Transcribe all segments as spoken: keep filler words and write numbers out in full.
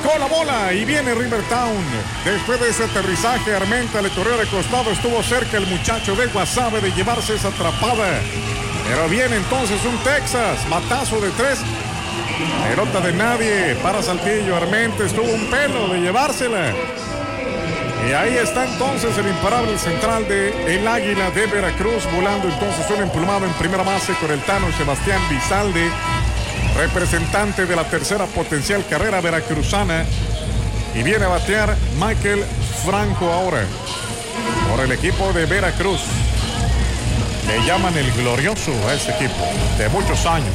Sacó la bola y viene Rivertown. Después de ese aterrizaje, Armenta le corrió de costado. Estuvo cerca el muchacho de Guasave de llevarse esa atrapada. Pero viene entonces un Texas. Batazo de tres. Pelota de nadie para Saltillo. Armenta estuvo un pelo de llevársela. Y ahí está entonces el imparable central de el Águila de Veracruz. Volando entonces un emplumado en primera base con el Tano Sebastián Bizalde, representante de la tercera potencial carrera veracruzana. Y viene a batear Michael Franco ahora por el equipo de Veracruz. Le llaman el glorioso a este equipo de muchos años.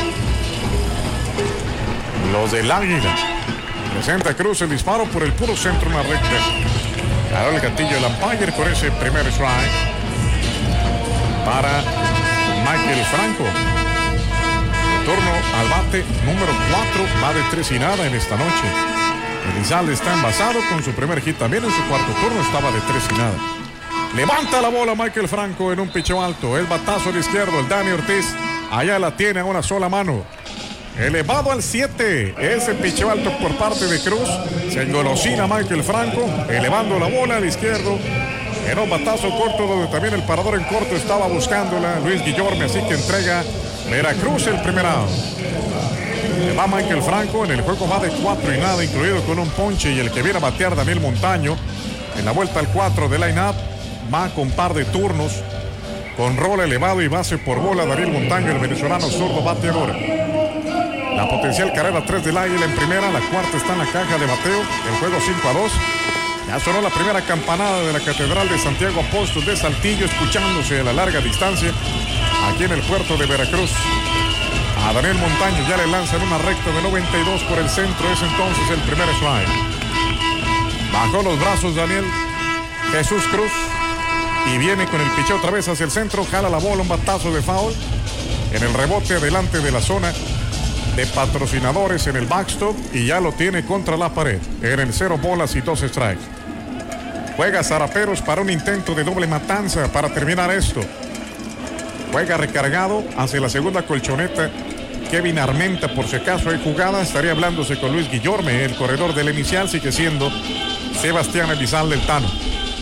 Los del Águila. Presenta Cruz el disparo por el puro centro, una recta. Carol Castillo el umpire con ese primer strike para Michael Franco. Turno al bate número cuatro, va de tres y nada en esta noche. Elizalde está envasado con su primer hit también en su cuarto turno, estaba de tres y nada. Levanta la bola Michael Franco en un picheo alto, el batazo al izquierdo, el Dani Ortiz, allá la tiene a una sola mano. Elevado al siete, ese picheo alto por parte de Cruz, se engolosina Michael Franco, elevando la bola al izquierdo. Era un batazo corto donde también el parador en corto estaba buscándola, Luis Guillorme, así que entrega Veracruz el primer out. Va Michael Franco, en el juego va de cuatro y nada, incluido con un ponche, y el que viene a batear Daniel Montaño, en la vuelta al cuatro de line-up, va con par de turnos, con rol elevado y base por bola. Daniel Montaño, el venezolano zurdo bateador. La potencial carrera tres del Águila en primera, la cuarta está en la caja de bateo, el juego cinco a dos. Ya sonó la primera campanada de la Catedral de Santiago Apóstol de Saltillo, escuchándose a la larga distancia aquí en el puerto de Veracruz. A Daniel Montaño ya le lanzan una recta de noventa y dos por el centro, es entonces el primer strike. Bajó los brazos Daniel Jesús Cruz y viene con el picheo otra vez hacia el centro, jala la bola, un batazo de foul en el rebote delante de la zona de patrocinadores en el backstop, y ya lo tiene contra la pared en el cero bolas y dos strikes. Juega Zaraperos para un intento de doble matanza para terminar esto. Juega recargado hacia la segunda colchoneta Kevin Armenta, por si acaso hay jugada, estaría hablándose con Luis Guillorme. El corredor del inicial sigue siendo Sebastián Elizalde del Tano.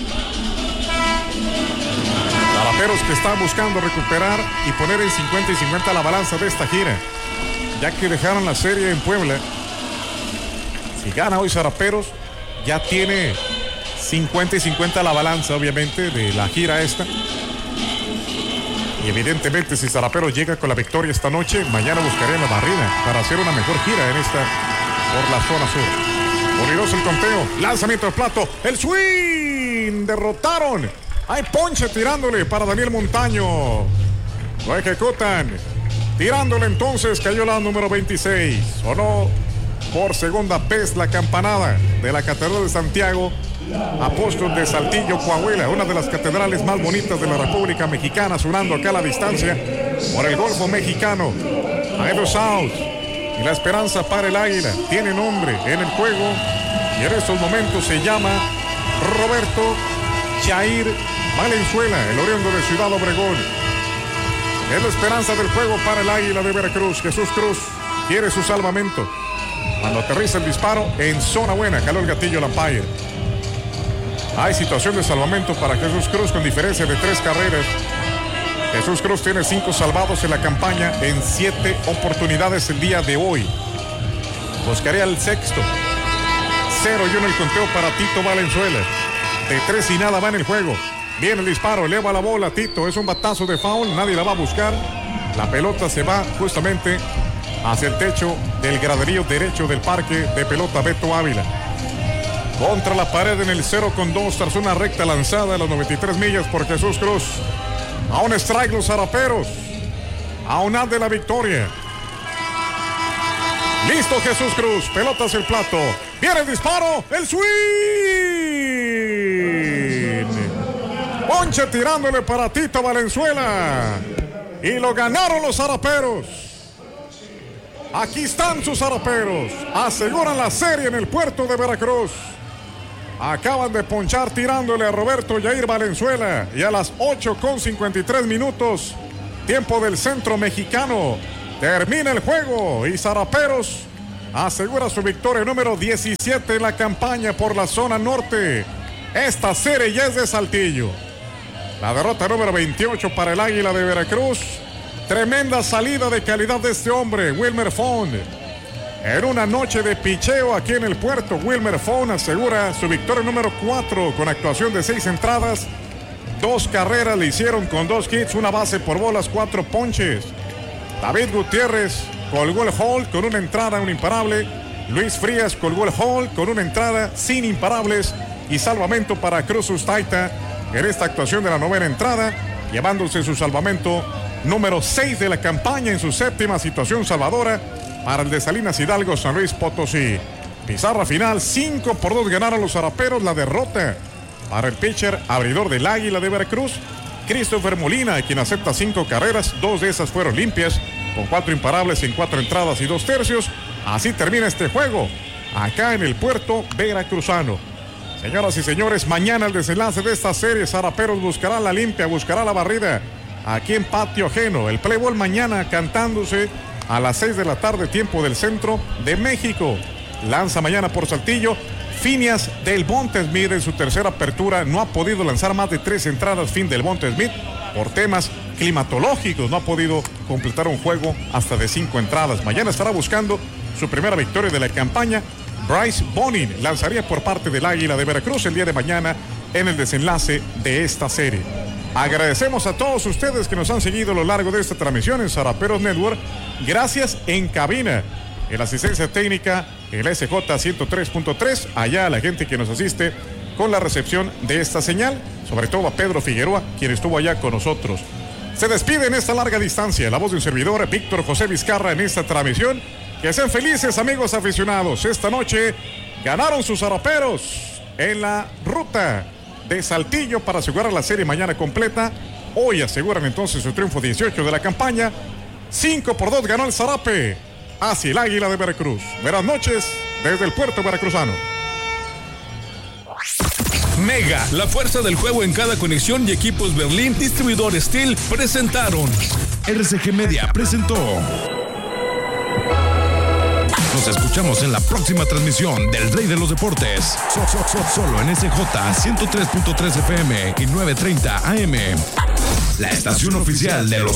Zaraperos que están buscando recuperar y poner en cincuenta y cincuenta la balanza de esta gira, ya que dejaron la serie en Puebla. Si gana hoy Zaraperos, ya tiene cincuenta y cincuenta la balanza, obviamente, de la gira esta. Y evidentemente, si Zaraperos llega con la victoria esta noche, mañana buscaría la barrida para hacer una mejor gira en esta por la zona sur. Bonitoso el conteo, lanzamiento de plato, el swing, derrotaron. Hay ponche tirándole para Daniel Montaño. Lo ejecutan. Tirándole entonces, cayó la número veintiséis. Sonó por segunda vez la campanada de la Catedral de Santiago Apóstol de Saltillo, Coahuila, una de las catedrales más bonitas de la República Mexicana, sonando acá a la distancia por el Golfo Mexicano. Hay dos outs y la esperanza para el Águila. Tiene nombre en el juego y en estos momentos se llama Roberto Jair Valenzuela, el oriundo de Ciudad Obregón. Es la esperanza del juego para el Águila de Veracruz. Jesús Cruz quiere su salvamento. Cuando aterriza el disparo en zona buena, jaló el gatillo el umpire. Hay situación de salvamento para Jesús Cruz con diferencia de tres carreras. Jesús Cruz tiene cinco salvados en la campaña en siete oportunidades el día de hoy. Buscaría el sexto. Cero y uno el conteo para Tito Valenzuela. De tres y nada va en el juego. Viene el disparo, eleva la bola Tito, es un batazo de foul, nadie la va a buscar. La pelota se va justamente hacia el techo del graderío derecho del parque de pelota Beto Ávila. Contra la pared en el cero con dos tras una recta lanzada a las noventa y tres millas por Jesús Cruz. A un strike los Zaraperos. A un out de la victoria. Listo Jesús Cruz, pelota hacia el plato. Viene el disparo, el swing. Ponche tirándole para Tito Valenzuela. Y lo ganaron los Zaraperos. Aquí están sus Zaraperos. Aseguran la serie en el puerto de Veracruz. Acaban de ponchar tirándole a Roberto Jair Valenzuela. Y a las ocho con cincuenta y tres minutos, tiempo del centro mexicano, termina el juego. Y Zaraperos asegura su victoria número diecisiete en la campaña por la zona norte. Esta serie ya es de Saltillo. La derrota número veintiocho para el Águila de Veracruz. Tremenda salida de calidad de este hombre, Wilmer Font. En una noche de picheo aquí en el puerto, Wilmer Font asegura su victoria número cuatro con actuación de seis entradas. Dos carreras le hicieron con dos hits, una base por bolas, cuatro ponches. David Gutiérrez colgó el hold con una entrada, un imparable. Luis Frías colgó el hold con una entrada sin imparables y salvamento para Cruz Ustaita en esta actuación de la novena entrada, llevándose su salvamento número seis de la campaña en su séptima situación salvadora para el de Salinas Hidalgo, San Luis Potosí. Pizarra final, cinco por dos ganaron los zaraperos. La derrota para el pitcher abridor del Águila de Veracruz, Christopher Molina, quien acepta cinco carreras, dos de esas fueron limpias, con cuatro imparables en cuatro entradas y dos tercios. Así termina este juego, acá en el puerto veracruzano. Señoras y señores, mañana el desenlace de esta serie. Zaraperos buscará la limpia, buscará la barrida aquí en patio ajeno. El play ball mañana cantándose a las seis de la tarde, tiempo del centro de México. Lanza mañana por Saltillo Phineas Del Bonte Smith en su tercera apertura. No ha podido lanzar más de tres entradas fin Del Bonte Smith por temas climatológicos. No ha podido completar un juego hasta de cinco entradas. Mañana estará buscando su primera victoria de la campaña. Bryce Bonin lanzaría por parte del Águila de Veracruz el día de mañana en el desenlace de esta serie. Agradecemos a todos ustedes que nos han seguido a lo largo de esta transmisión en Zaraperos Network. Gracias en cabina, en la asistencia técnica, en la S J ciento tres punto tres, allá a la gente que nos asiste con la recepción de esta señal, sobre todo a Pedro Figueroa, quien estuvo allá con nosotros. Se despide en esta larga distancia la voz de un servidor, Víctor José Vizcarra, en esta transmisión. Que sean felices, amigos aficionados. Esta noche ganaron sus zaraperos en la ruta de Saltillo para asegurar la serie mañana completa. Hoy aseguran entonces su triunfo dieciocho de la campaña. cinco por dos ganó el Zarape hacia el Águila de Veracruz. Buenas noches desde el puerto veracruzano. Mega, la fuerza del juego en cada conexión, y Equipos Berlín, distribuidor Steel, presentaron. R C G Media presentó. Nos escuchamos en la próxima transmisión del Rey de los Deportes. So, so, so, solo en S J ciento tres punto tres F M y novecientos treinta A M. La estación oficial de los